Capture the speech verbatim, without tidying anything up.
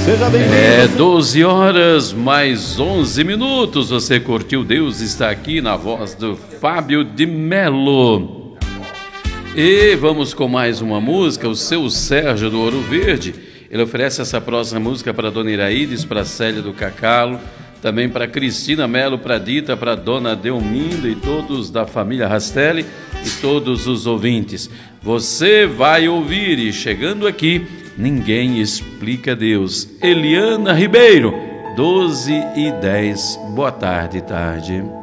Seja bem-vindo. É doze horas mais onze minutos. Você curtiu Deus Está Aqui na voz do Fábio de Melo. E vamos com mais uma música. O seu Sérgio do Ouro Verde, ele oferece essa próxima música para Dona Iraídes, para Célia do Cacalo, também para Cristina Melo, para Dita, para Dona Delminda e todos da família Rastelli e todos os ouvintes. Você vai ouvir, e chegando aqui, Ninguém Explica Deus. Eliana Ribeiro, doze e dez. Boa tarde, tarde.